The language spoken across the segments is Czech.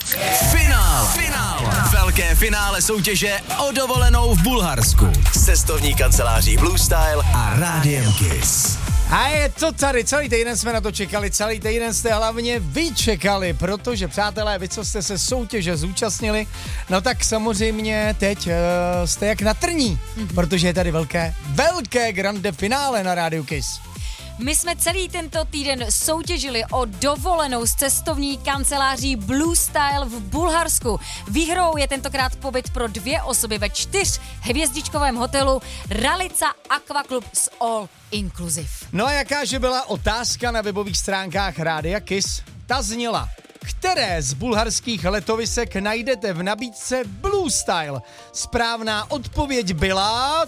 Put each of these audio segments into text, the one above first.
Finál. Velké finále soutěže o dovolenou v Bulharsku. Cestovní kanceláří Blue Style a Rádiem Kiss. A je to tady, celý týden jsme na to čekali, celý týden jste hlavně vy čekali, protože přátelé, vy, co jste se soutěže zúčastnili, no tak samozřejmě teď jste jak na trní, protože je tady velké grande finále na Rádiu Kiss. My jsme celý tento týden soutěžili o dovolenou s cestovní kanceláří Blue Style v Bulharsku. Výhrou je tentokrát pobyt pro 2 osoby ve 4hvězdičkovém hotelu Ralica Aqua Club s All Inclusive. No a jakáže byla otázka na webových stránkách Rádia Kiss? Ta zněla: které z bulharských letovisek najdete v nabídce Blue Style? Správná odpověď byla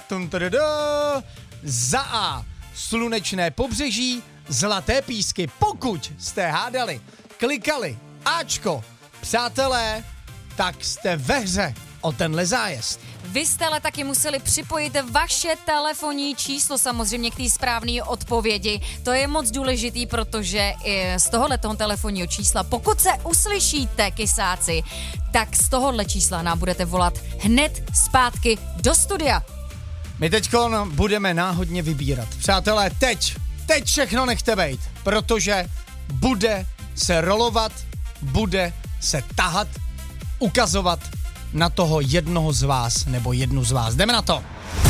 za A. Slunečné pobřeží, Zlaté písky. Pokud jste hádali, klikali Ačko, přátelé, tak jste ve hře o tenhle zájezd. Vy jste ale taky museli připojit vaše telefonní číslo samozřejmě k té správné odpovědi. To je moc důležitý, protože i z tohohletoho telefonního čísla, pokud se uslyšíte, kysáci, tak z tohohle čísla nám budete volat hned zpátky do studia. My teďkon budeme náhodně vybírat. Přátelé, teď všechno nechte bejt, protože bude se rolovat, bude se tahat, ukazovat na toho jednoho z vás, nebo jednu z vás. Jdeme na to.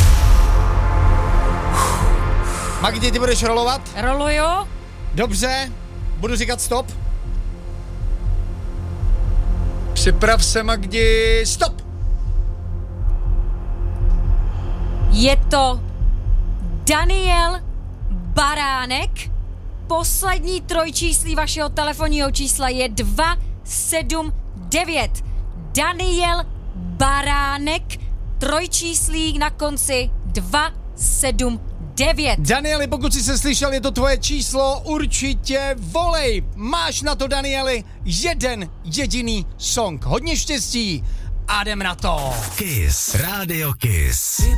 Magdi, ty budeš rolovat? Roluju. Dobře, budu říkat stop. Připrav se, Magdi, stop. Je to Daniel Baránek. Poslední trojčíslí vašeho telefonního čísla je 279. Daniel Baránek, trojčíslí na konci 279. Danieli, pokud jsi se slyšel, je to tvoje číslo, určitě volej. Máš na to, Danieli, jeden jediný song. Hodně štěstí a jdem na to. Kiss. Rádio Kiss.